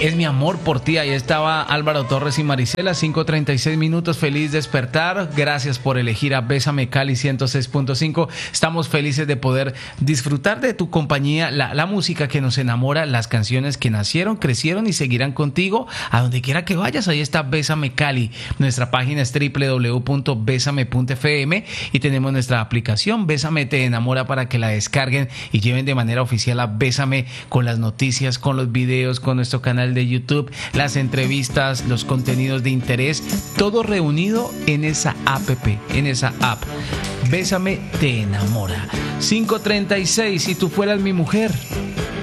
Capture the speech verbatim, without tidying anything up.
Es mi amor por ti. Ahí estaba Álvaro Torres y Marisela, cinco treinta y seis minutos. Feliz despertar. Gracias por elegir a Bésame Cali ciento seis punto cinco. Estamos felices de poder disfrutar de tu compañía, la, la música que nos enamora, las canciones que nacieron, crecieron y seguirán contigo a donde quiera que vayas. Ahí está Bésame Cali. Nuestra página es doble u doble u doble u punto bésame punto efe eme y tenemos nuestra aplicación Bésame Te Enamora para que la descarguen y lleven de manera oficial a Bésame con las noticias, con los videos, con nuestro canal de YouTube, las entrevistas, los contenidos de interés, todo reunido en esa app, en esa app. Bésame Te Enamora. cinco treinta y seis, si tú fueras mi mujer.